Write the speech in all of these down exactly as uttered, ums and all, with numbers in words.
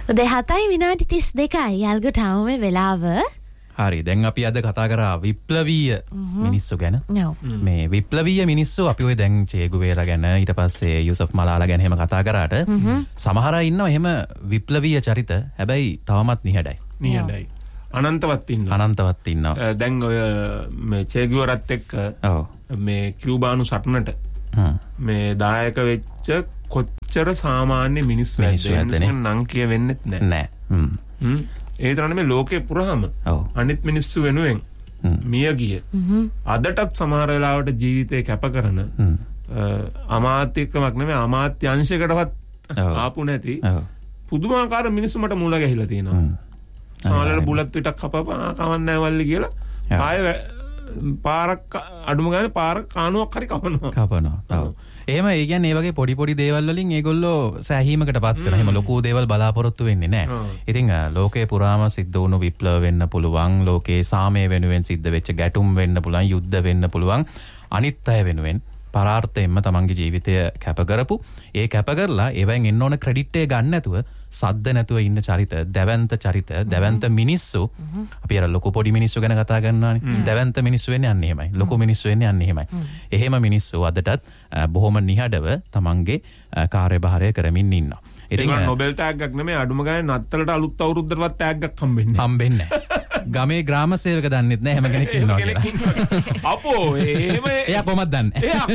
දෙහතයි විනාඩි තිස් දෙකයි යාල්ගො ටවුමේ වෙලාව. හරි දැන් අපි අද කතා කරා විප්ලවීය මිනිස්සු ගැන. මේ විප්ලවීය මිනිස්සු අපි ඔය දැන් චේ ගුවේරා ගැන ඊට පස්සේ යුසෆ් මලාලා ගැන එහෙම කතා කරාට සමහර අය ඉන්නවා එහෙම විප්ලවීය චරිත හැබැයි තවමත් නිහඬයි. නිහඬයි. අනන්තවත් ඉන්නවා. අනන්තවත් ඉන්නවා. දැන් ඔය මේ චේ ගුවේරාත් එක්ක මේ කියුබානු සටනට මේ දායක වෙච්ච කොච්චර සාමාන්‍ය මිනිස්සු නැද්ද නම් කිය වෙන්නෙත් නෑ. නෑ. ඒ තරන්නේ මේ ලෝකේ පුරාම අනිත් මිනිස්සු වෙනුවෙන් මිය ගිය අදටත් සමහර වෙලාවට ජීවිතේ කැප කරන අමාත්‍යකමක් නෙමෙයි අමාත්‍යංශයකටවත් ආපු නැති පුදුමාකාර මිනිස්සු මට මූල ගැහිලා තියෙනවා. සමහරවල් බුලත් පිටක් කපපා කවන්නේ වල්ලි කියලා ආය පාරක් අඩුම ගානේ පාරක් කානුවක් හරි කපනවා. කපනවා. ඔව්. එහෙම ඒ කියන්නේ මේ වගේ පොඩි පොඩි දේවල් වලින් ඒගොල්ලෝ සෑහීමකටපත් වෙනවා. එහෙම ලොකු දේවල් බලාපොරොත්තු වෙන්නේ නැහැ. ඉතින් ලෝකේ පුරාම සිද්ධ වුණු විප්ලව වෙන්න පුළුවන්, ලෝකේ සාමය වෙනුවෙන් සිද්ධ වෙච්ච ගැටුම් වෙන්න පුළුවන්, යුද්ධ වෙන්න පුළුවන්, අනිත් අය වෙනුවෙන් පරාර්ථයෙන්ම තමන්ගේ ජීවිතය කැප කරපු, ඒ කැප කරලා ඒවෙන් එන්න ඕන ක්‍රෙඩිට් එක ගන්න නැතුව සද්ද නැතුව ඉන්න චරිත, දැවැන්ත චරිත, දැවැන්ත මිනිස්සු. අපි අර ලොකු පොඩි මිනිස්සු ගැන කතා කරනවානේ. දැවැන්ත මිනිස්සු වෙන්නේ අන්න එහෙමයි. ලොකු මිනිස්සු වෙන්නේ අන්න එහෙමයි. එහෙම මිනිස්සු අදටත් බොහොම නිහඬව තමන්ගේ කාර්යභාරය කරමින් ඉන්නවා. ඉතින් නොබෙල් ටැග්ගක් නෙමෙයි අඩුම ගානේ නත්තලට අලුත් අවුරුද්දටවත් ටැග්ගක් හම්බෙන්නේ නැහැ. හම්බෙන්නේ නැහැ. ගමේ ග්‍රාම සේවක දන්නෙත් නැහැ හැම කෙනෙක් ඉන්නවා කියලා. අපෝ එහෙම එයා කොහොමද දන්නේ? එයා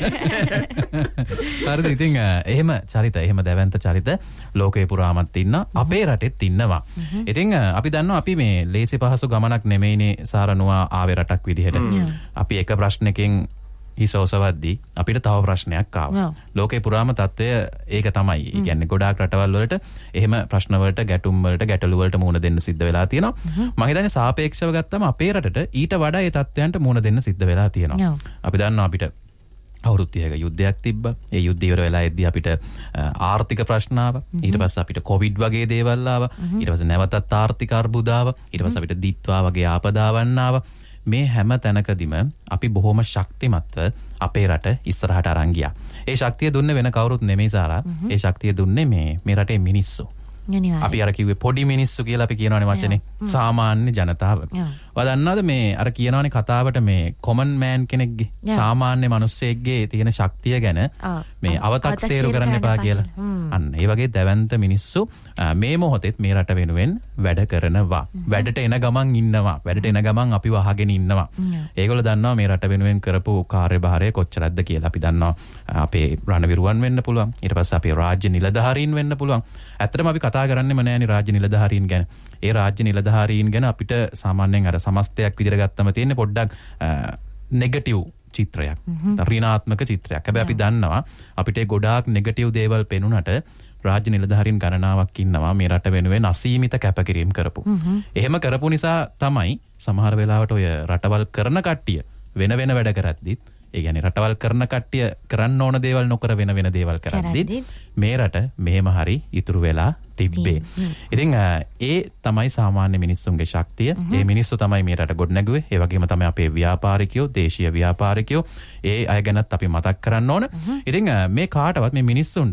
හරිද? ඉතින් එහෙම චරිත, එහෙම දැවැන්ත චරිත ලෝකේ පුරාමත් ඉන්න, අපේ රටෙත් ඉන්නවා. ඉතින් අපි දන්නවා අපි මේ ලේසි පහසු ගමනක් නෙමෙයිනේ සාරනුවා ආවේ රටක් විදිහට. අපි එක ප්‍රශ්නකින් හිසෝසවද්දී අපිට තව ප්‍රශ්නයක් ආවා. ලෝකේ පුරාම තත්ත්වය ඒක තමයි. ඒ කියන්නේ ගොඩාක් රටවල් වලට එහෙම ප්‍රශ්න වලට, ගැටුම් වලට, ගැටලු වලට මුහුණ දෙන්න සිද්ධ වෙලා තියෙනවා. මම හිතන්නේ සාපේක්ෂව ගත්තම අපේ රටට ඊට වඩා ඒ තත්ත්වයන්ට මුහුණ දෙන්න සිද්ධ වෙලා තියෙනවා. අපි දන්නවා අපිට අවුරුදු තිහක යුද්ධයක් තිබ්බා. ඒ යුද්ධය ඉවර වෙලා එද්දී අපිට ආර්ථික ප්‍රශ්න ආවා. ඊට පස්සේ අපිට කොවිඩ් වගේ දේවල් ආවා. ඊට පස්සේ නැවතත් ආර්ථික අර්බුද ආවා. ඊට පස්සේ අපිට දිත්වා වගේ ආපදාවන් ආවා. මේ හැම තැනකදීම අපි බොහොම ශක්තිමත්ව අපේ රට ඉස්සරහට අරන් ගියා. ඒ ශක්තිය දුන්නේ වෙන කවුරුත් නෙමෙයි සාරා. ඒ ශක්තිය දුන්නේ මේ මේ රටේ මිනිස්සු. අපි අර කිව්වේ පොඩි මිනිස්සු කියලා අපි කියනවානේ වචනේ. සාමාන්‍ය ජනතාව. ඔයා දන්නවද මේ අර කියනවානේ කතාවට මේ කොමන් මෑන් කෙනෙක්ගේ සාමාන්‍ය මිනිස්සෙක්ගේ තියෙන ශක්තිය ගැන මේ අව탁සේරු කරන්න එපා කියලා. අන්න ඒ වගේ දැවැන්ත මිනිස්සු මේ මොහොතේත් මේ රට වෙනුවෙන් වැඩ කරනවා. වැඩට එන ගමන් ඉන්නවා. වැඩට එන ගමන් අපිව අහගෙන ඉන්නවා. ඒගොල්ලෝ දන්නවා මේ රට වෙනුවෙන් කරපු කාර්යභාරය කොච්චරක්ද කියලා. අපි දන්නවා අපේ රණවිරුවන් වෙන්න පුළුවන්. ඊට පස්සේ අපේ රාජ්‍ය නිලධාරීන් වෙන්න පුළුවන්. ඇත්තටම අපි කතා කරන්නේම නෑනේ රාජ්‍ය නිලධාරීන් ගැන. ඒ රාජ්‍ය නිලධාරීන් ගැන අපිට සාමාන්‍යයෙන් අර සමස්තයක් විදිහට ගත්තම තියෙන්නේ පොඩ්ඩක් නෙගටිව් චිත්‍රයක්. ඍණාත්මක චිත්‍රයක්. හැබැයි අපි දන්නවා අපිට ගොඩාක් නෙගටිව් දේවල් පෙනුනට රාජ්‍ය නිලධාරීන් ගණනාවක් ඉන්නවා මේ රට වෙනුවෙන් අසීමිත කැපකිරීම කරපු. එහෙම කරපු නිසා තමයි සමහර වෙලාවට ඔය රටවල් කරන කට්ටිය වෙන වෙන වැඩ කරද්දිත්, ඒ කියන්නේ රටවල් කරන කට්ටිය කරන්න ඕන දේවල් නොකර වෙන වෙන දේවල් කරද්දිත් මේ රට මෙහෙම හරි ඉතුරු වෙලා තිබ්බේ. ඉතින් ඒ තමයි සාමාන්‍ය මිනිස්සුන්ගේ ශක්තිය. ඒ මිනිස්සු තමයි මේ රට ගොඩනැගුවේ. ඒ වගේම තමයි අපේ ව්‍යාපාරිකයෝ, දේශීය ව්‍යාපාරිකයෝ. ඒ අය ගැනත් අපි මතක් කරන්න ඕන. ඉතින් මේ කාටවත් මේ මිනිස්සුන්ට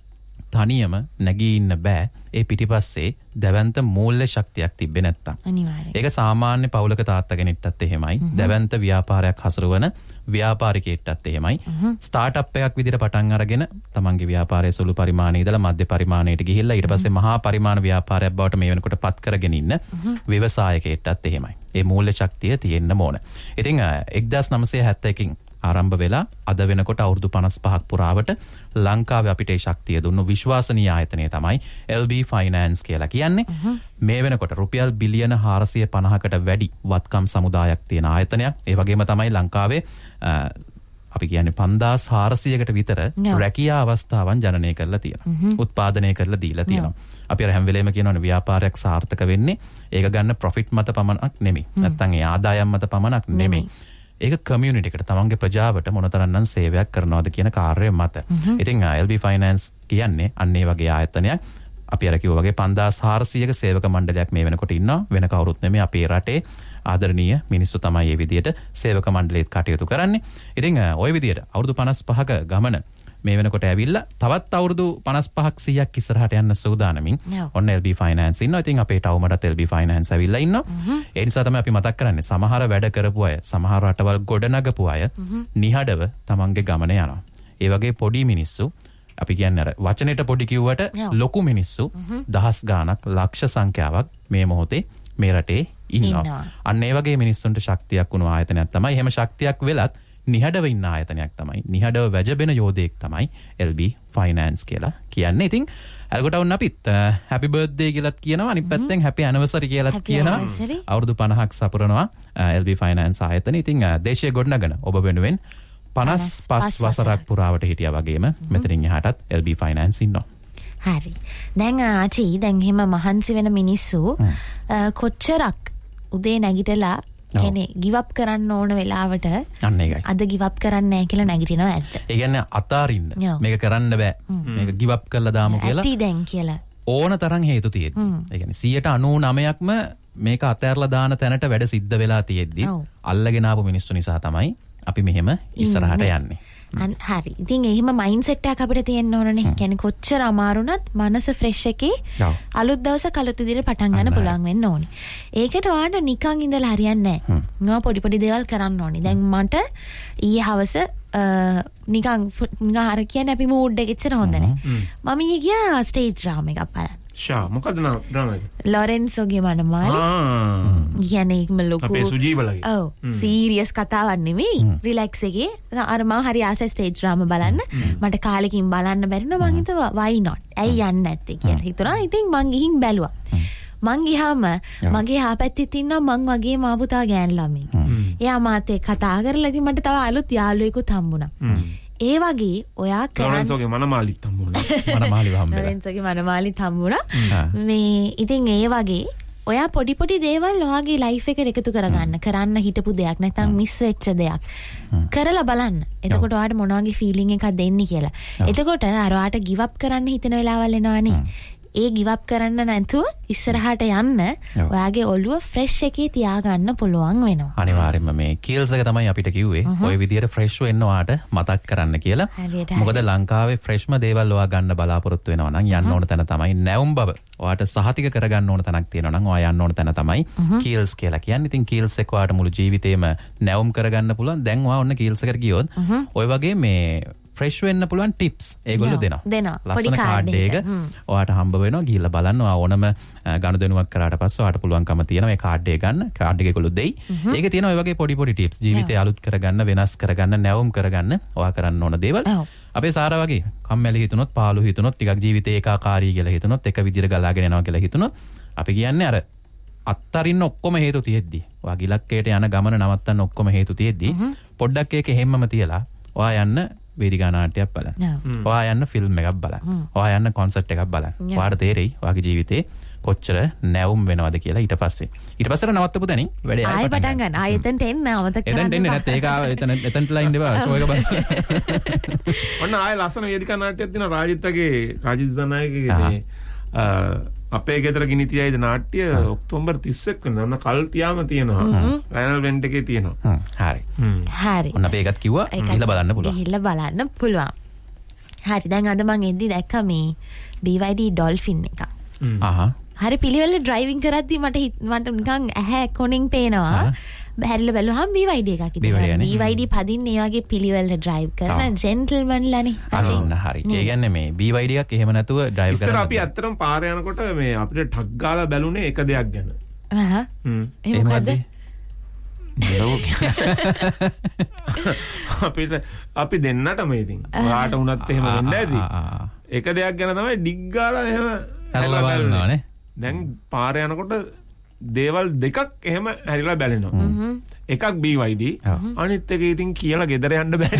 තනියම නැගී ඉන්න බෑ. ඒ පිටිපස්සේ දැවැන්ත මූල්‍ය ශක්තියක් තිබ්බේ නැත්තම්. අනිවාර්යයෙන්. ඒක සාමාන්‍ය පවුලක තාත්තා කෙනෙක්ටත් එහෙමයි. දැවැන්ත ව්‍යාපාරයක් හසුරවන ව්‍යාපාරිකයෙක්ටත් එහෙමයි. ස්ටාර්ට්අප් එකක් විදිහට පටන් අරගෙන තමන්ගේ ව්‍යාපාරයේ සුළු පරිමාණයේ ඉඳලා මධ්‍ය පරිමාණයට ගිහිල්ලා ඊට පස්සේ මහා පරිමාණ ව්‍යාපාරයක් බවට මේ වෙනකොට පත් කරගෙන ඉන්න ව්‍යවසායකයෙක්ටත් එහෙමයි. ඒ මූල්‍ය ශක්තිය තියෙන්න ඕන. ඉතින් එක්දාස් නවසිය හැත්තෑවකින් ආරම්භ වෙලා අද වෙනකොට අවුරුදු පනස් පහක් පුරාවට ලංකාවේ අපිට ඒ ශක්තිය දුන්නු විශ්වාසනීය ආයතනය තමයි එල් බී ෆයිනෑන්ස් කියලා කියන්නේ. මේ වෙනකොට රුපියල් බිලියන හාරසිය පනහකට වැඩි වත්කම් සමුදායක් තියෙන ආයතනයක්. ඒ වගේම තමයි ලංකාවේ අපි කියන්නේ පන්දාස් හාරසියකට විතර රැකියා අවස්ථාවන් ජනනය කරලා තියෙනවා. උත්පාදනය කරලා දීලා තියෙනවා. අපි අර හැම වෙලේම කියනවනේ ව්‍යාපාරයක් සාර්ථක වෙන්නේ ඒක ගන්න ප්‍රොෆිට් මත පමණක් නෙමෙයි. නැත්තම් ඒ ආදායම් මත පමණක් නෙමෙයි. ඒක කමියුනිටි එකට තමන්ගේ ප්‍රජාවට මොනතරම්නම් සේවයක් කරනවද කියන කාර්යය මත. ඉතින් එල් බී ෆයිනෑන්ස් කියන්නේ අන්න ඒ වගේ ආයතනයක්. අපි අර කිව්වා වගේ පන්දාස් හාරසියක සේවක මණ්ඩලයක් මේ වෙනකොට ඉන්නවා. වෙන කවුරුත් නෙමෙයි අපේ රටේ ආදරණීය මිනිස්සු තමයි මේ විදියට සේවක මණ්ඩලයේත් කටයුතු කරන්නේ. ඉතින් ওই විදියට අවුරුදු පනස් පහක ගමන මේ වෙනකොට ඇවිල්ලා තවත් අවුරුදු පනස් පහක් සීයක් ඉස්සරහට යන්න සූදානමින් ඔන්න එල් බී ෆයිනෑන්ස් ඉන්නවා. ඉතින් අපේ ටවුමටත් එල් බී ෆයිනෑන්ස් ඇවිල්ලා ඉන්නවා. ඒ නිසා තමයි අපි මතක් කරන්නේ සමහර වැඩ කරපු අය, සමහර රටවල් ගොඩනගපු අය නිහඬව තමන්ගේ ගමන යනවා. ඒ වගේ පොඩි මිනිස්සු අපි කියන්නේ අර වචනෙට පොඩි කිව්වට ලොකු මිනිස්සු දහස් ගාණක් ලක්ෂ සංඛ්‍යාවක් මේ මොහොතේ මේ රටේ ඉන්නවා. අන්න ඒ වගේ මිනිස්සුන්ට ශක්තියක් වුණු ආයතනයක් තමයි. එහෙම ශක්තියක් වෙලත් නිහඬව ඉන්න ආයතනයක් තමයි. නිහඬව වැජබෙන යෝධයෙක් තමයි එල් බී ෆයිනෑන්ස් කියලා කියන්නේ. ඉතින් ඇල්ගොටවුන් අපිත් හැපි බර්ත්ඩේ කියලාත් කියනවා. අනිත් පැත්තෙන් හැපි ඇනිවර්සරි කියලාත් කියනවා. අවුරුදු පනහක් සපුරනවා එල් බී ෆයිනෑන්ස් ආයතනය. ඉතින් දේශීය ගොඩනගන ඔබ වෙනුවෙන් පනස් පස් වසරක් පුරාවට හිටියා වගේම මෙතනින් එහාටත් එල් බී ෆයිනෑන්ස් ඉන්නවා. හරි. දැන් ආචි දැන් එහෙම මහන්සි වෙන මිනිස්සු කොච්චරක් උදේ නැගිටලා කියන්නේ give up කරන්න ඕන වෙලාවට අන්න ඒකයි. අද give up කරන්නේ නැහැ කියලා නැගිටිනවා ඇත්ත. ඒ කියන්නේ අතාරින්න. මේක කරන්න බෑ. මේක give up කරලා දාමු කියලා. ඇති දැන් කියලා. ඕන තරම් හේතු තියෙද්දි. ඒ කියන්නේ සියයට අනූනවයක්ම මේක අතෑරලා දාන තැනට වැඩ සිද්ධ වෙලා තියෙද්දි අල්ලගෙන ආපු මිනිස්සු නිසා තමයි අපි මෙහෙම ඉස්සරහට යන්නේ. හරි. ඉතින් එහෙම මයින්ඩ්සෙට් එකක් අපිට තියෙන්න ඕනනේ. කියන්නේ කොච්චර අමාරුණත් මනස ෆ්‍රෙෂ් එකේ අලුත් දවසක අලුත් විදිහට පටන් ගන්න පුළුවන් වෙන්න ඕනේ. ඒකට ඔයාලට නිකන් ඉඳලා හරියන්නේ නැහැ. මම පොඩි පොඩි දේවල් කරන්න ඕනේ. දැන් මට ඊයේ හවස නිකන් නිකන් අර කියන්නේ අපි මූඩ් එක ඉච්චර හොඳ නැහැ. මම ඊයේ ගියා ස්ටේජ් ඩ්‍රාමා එකක් බලන්න. ෂා මොකද නා ඩ්‍රාමා එක? ලොරෙන්සෝගේ මනමාලි. ආ. කියන්නේ ඒකම ලොකු. අපේ සුජීවලගේ. ඔව්. සීරියස් කතාවක් නෙමෙයි. රිලැක්ස් එකේ. අර මම හරි ආසයි ස්ටේජ් ඩ්‍රාමා බලන්න. මට කාලෙකින් බලන්න බැරිුණා. මං හිතුවා why not? ඇයි යන්නේ නැත්තේ කියලා හිතුණා. ඉතින් මං ගිහින් බැලුවා. මං ගියාම මගේ හාපැත්තේ ඉන්නවා මං වගේම ආපු තා ගෑන් ළමයි. එයා මාත් එක්ක කතා කරලා ඉතින් මට තව අලුත් යාළුවෙකුත් හම්බුණා. ඒ වගේ ඔයා කරන්නේ ලොරෙන්සෝගේ මනමාලිත් හම්බුණා. මනමාලිව හම්බෙලා. ලොරෙන්සෝගේ මනමාලිත් හම්බුණා. මේ ඉතින් ඒ වගේ ඔයා පොඩි පොඩි දේවල් ඔයාගේ ලයිෆ් එකට එකතු කරගන්න. කරන්න හිටපු දෙයක් නැත්නම් මිස් වෙච්ච දෙයක්. කරලා බලන්න. එතකොට ඔයාට මොන වගේ ෆීලිං එකක් දෙන්නේ කියලා. එතකොට අර ඔයාට give up කරන්න හිතෙන වෙලාවල් එනවනේ. ඒ give up කරන්න නැතුව ඉස්සරහට යන්න ඔයාගේ ඔළුව ෆ්‍රෙෂ් එකේ තියාගන්න පුළුවන් වෙනවා. අනිවාර්යයෙන්ම මේ කීල්ස් එක තමයි අපිට කිව්වේ. ওই විදියට ෆ්‍රෙෂ් වෙන්න ඔයාට මතක් කරන්න කියලා. මොකද ලංකාවේ ෆ්‍රෙෂ්ම දේවල් ඔයා ගන්න බලාපොරොත්තු වෙනවා නම් යන්න ඕන තැන තමයි නැවුම් බව. ඔයාට සහතික කරගන්න ඕන තැනක් තියෙනවා නම් ඔයා යන්න ඕන තැන තමයි කීල්ස් කියලා කියන්නේ. ඉතින් කීල්ස් එක ඔයාට මුළු ජීවිතේම නැවුම් කරගන්න පුළුවන්. දැන් ඔයා ඔන්න කීල්ස් එකට ගියොත් ඔය වගේ මේ ෆ්‍රෙෂ් වෙන්න පුළුවන් ටිප්ස් ඒගොල්ලෝ දෙනවා. දෙනවා. ලස්සන කාඩ් එක ඔයාට හම්බ වෙනවා. ගිහිල්ලා බලන්න. ඔයා ඕනම ගනුදෙනුවක් කරාට පස්සේ ඔයාට පුළුවන්කම තියෙනවා මේ කාඩ් එක ගන්න. කාඩ් එක ඒගොල්ලෝ දෙයි. ඒකේ තියෙන ඔය වගේ පොඩි පොඩි ටිප්ස් ජීවිතය අලුත් කරගන්න, වෙනස් කරගන්න, නැවුම් කරගන්න ඔයා කරන්න ඕන දේවල්. අපේ සාරා වගේ කම්මැලි හිතුනොත්, පාළු හිතුනොත්, ටිකක් ජීවිතේ ඒකාකාරී කියලා හිතුනොත්, එක විදිහට ගලාගෙන යනවා කියලා හිතුනොත් අපි කියන්නේ අර අත්තරින්න ඔක්කොම හේතු තියෙද්දි ඔයා ඉලක්කයට යන ගමන නවත්තන්න ඔක්කොම හේතු තියෙද්දි පොඩ්ඩක් ඒක හැමම තියලා ඔයා යන්න වේදිකා නාට්‍යයක් බලන්න. ඔයා යන්න ෆිල්ම් එකක් බලන්න. ඔයා යන්න කොන්සර්ට් එකක් බලන්න. ඔයාට තේරෙයි ඔයාගේ ජීවිතේ කොච්චර නැවුම් වෙනවද කියලා ඊට පස්සේ. ඊට පස්සේ නවත්තපු තැනින් වැඩේ ආයෙ පටන් ගන්න. ආයෙ එතනට එන්න අවතක් කරන්න. එතනට එන්න නැත්නම් ඒක ආව එතන එතනටලා ඉන්න බෑ. ෂෝ එක බලන්න. ඔන්න ආයෙ ලස්සන වේදිකා නාට්‍යයක් තියෙනවා රාජිත්ගේ රාජිත් දනායකගේ අපේ ගෙදර ගිනි තියයිද නාට්‍ය ඔක්තෝබර් තිස් එක් වෙනිදා ඔන්න කල් තියාම තියෙනවා. රැනල් වෙන්ට් එකේ තියෙනවා. හරි. හරි. ඔන්න අපි ඒකත් කිව්වා ගිහිල්ලා බලන්න පුළුවන්. ගිහිල්ලා බලන්න පුළුවන්. හරි. දැන් අද මම එද්දි දැක්කා මේ බී වයි ඩී ඩොල්ෆින් එක. ආහා. හරි පිළිවෙල ඩ්‍රයිවිං කරද්දි මට මට නිකන් ඇහැ කොනින් පේනවා. බැහැරිලා බැලුවහම බී වයි ඩී එකක් ඉතින්. බී වයි ඩී පදින්නේ ඒ වගේ පිළිවෙල ඩ්‍රයිව් කරන ජෙන්ටල්මන්ලානේ. අන්න හරි. ඒ කියන්නේ මේ බී වයි ඩී එකක් එහෙම නැතුව ඩ්‍රයිව් කරන්න. ඉස්සර අපි ඇත්තටම පාරේ යනකොට මේ අපිට ඨක් ගාලා බැලුනේ එක දෙයක් ගැන. අහහ. හ්ම්. ඒ මොකද්ද? අපිට අපි දෙන්නටම ඉතින්. ඔයාට උනත් එහෙම වෙන්න ඇති. එක දෙයක් ගැන තමයි ඩිග් ගාලා එහෙම හැරලා බලනවානේ. දැන් පාරේ යනකොට දේවල් දෙකක් එහෙම හැරිලා බැලෙනවා. එකක් බී වයි ඩී අනිත් එක ඉතින් කියලා ගෙදර යන්න බෑ.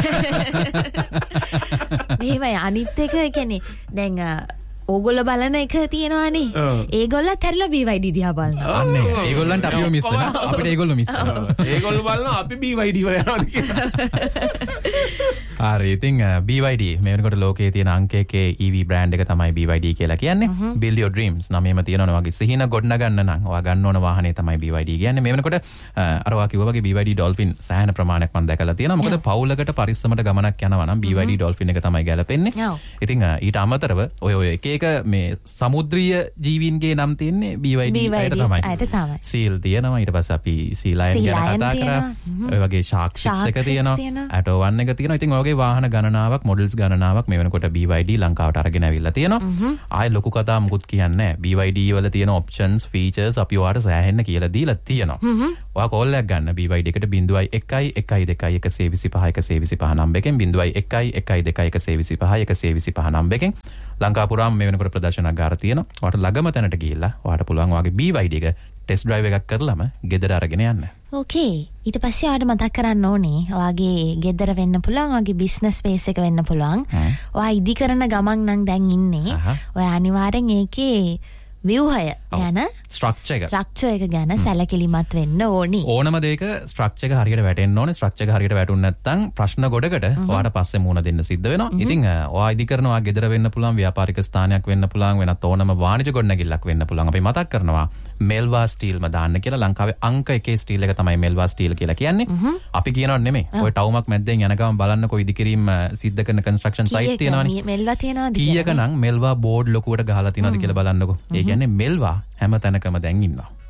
මෙහෙමයි අනිත් එක කියන්නේ දැන් ඕගොල්ලෝ බලන එක තියෙනවානේ. ඒගොල්ලන්ත් හැරිලා බී වයි ඩී දිහා බලනවා. අන්න ඒක. ඒගොල්ලන්ට අපිව මිස් වෙනවා. අපිට ඒගොල්ලෝ මිස් වෙනවා. ඒගොල්ලෝ බලනවා අපි බී වයි ඩී වල යනවා කියලා. හරි ඉතින් B Y D මේ වෙනකොට ලෝකයේ තියෙන අංක එකේ E V බ්‍රෑන්ඩ් එක තමයි B Y D කියලා කියන්නේ. Build your dreams. නමේම තියෙනවා වගේ සිහින ගොඩනගන්න නම් ඔයා ගන්න ඕන වාහනේ තමයි B Y D කියන්නේ. මේ වෙනකොට අර ඔයා කිව්වා වගේ B Y D Dolphin සෑහෙන ප්‍රමාණයක් මම දැකලා තියෙනවා. මොකද පවුලකට පරිස්සමට ගමනක් යනවා නම් B Y D Dolphin එක තමයි ගැලපෙන්නේ. ඉතින් ඊට අමතරව ඔය ඔය එක එක මේ සමුද්‍රීය ජීවීන්ගේ නම් තියෙන්නේ B Y D අයට තමයි. සීල් තියෙනවා. ඊට පස්සේ අපි සී ලයන් ගැන කතා කරා. ඔය වගේ ෂාක් සික්ස් එක තියෙනවා. ඇටෝ වන් එක තියෙනවා. ඉතින් ඔයගේ වාහන ගණනාවක් මොඩල්ස් ගණනාවක් මේ වෙනකොට B Y D ලංකාවට අරගෙන ඇවිල්ලා තියෙනවා. ආයෙ ලොකු කතා මුකුත් කියන්නේ නැහැ. B Y D වල තියෙන ඔප්ෂන්ස් ෆීචර්ස් අපි ඔයාලට සෑහෙන්න කියලා දීලා තියෙනවා. ඔයා කෝල් එකක් ගන්න B Y D එකට zero one one one two one one five one five නම්බරෙන් zero one one one two one one five one five නම්බරෙන් Lanka පුරාම මේ වෙනකොට ප්‍රදර්ශනාගාර තියෙනවා. ඔයාලට ළඟම තැනට ගිහිල්ලා ඔයාලට පුළුවන් ඔයාගේ B Y D එක ටෙස්ට් ඩ්‍රයිව් එකක් කරලම ගෙදර අරගෙන යන්න. ඕකේ. ඊට පස්සේ ආඩ මතක් කරන්න ඕනේ ඔයාගේ ගෙදර වෙන්න පුළුවන්, ඔයාගේ බිස්නස් ස්පේස් එක වෙන්න පුළුවන්. ඔයා ඉදි කරන ගමන් නම් දැන් ඉන්නේ. ඔයා අනිවාර්යෙන් ඒකේ ව්‍යුහය ගැන ස්ට්‍රක්චර් එක ස්ට්‍රක්චර් එක ගැන සැලකිලිමත් වෙන්න ඕනි. ඕනම දෙයක ස්ට්‍රක්චර් එක හරියට වැටෙන්න ඕනේ. ස්ට්‍රක්චර් එක හරියට වැටුනේ නැත්නම් ප්‍රශ්න ගොඩකට ඔයාට පස්සේ මුණ දෙන්න සිද්ධ වෙනවා. ඉතින් ඔයා ඉදි කරනවා ගෙදර වෙන්න පුළුවන්, ව්‍යාපාරික ස්ථානයක් වෙන්න පුළුවන්, වෙනත් ඕනම වාණිජ ගොඩනැගිල්ලක් වෙන්න පුළුවන්. අපි මතක් කරනවා මෙල්වා ස්ටීල්ම දාන්න කියලා. ලංකාවේ අංක එකේ ස්ටීල් එක තමයි මෙල්වා ස්ටීල් කියලා කියන්නේ. අපි කියනව නෙමෙයි. ඔය ටවුමක් මැද්දෙන් යන ගමන් බලන්නකො ඉදි කිරීම සිද්ධ කරන කන්ස්ට්‍රක්ෂන් සයිට් තියෙනවනේ. මෙල්වා තියෙනවද? කීයක නම් මෙල්වා බෝඩ් ලොකුවට ගහලා තියෙනවද කියලා බලන්නකො. ඒ කියන්නේ මෙල්වා හැම තැනකම දැන් ඉන්නවා.